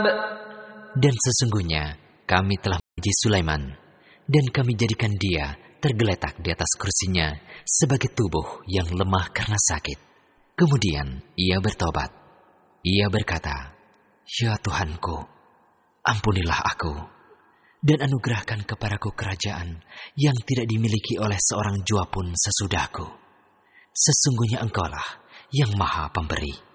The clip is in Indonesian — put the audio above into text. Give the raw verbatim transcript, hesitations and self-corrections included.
Dan sesungguhnya kami telah memuji Sulaiman, dan kami jadikan dia tergeletak di atas kursinya sebagai tubuh yang lemah karena sakit. Kemudian ia bertobat. Ia berkata, "Ya Tuhanku, ampunilah aku, dan anugerahkan kepadaku kerajaan yang tidak dimiliki oleh seorang jua pun sesudahku. Sesungguhnya Engkaulah yang Maha Pemberi."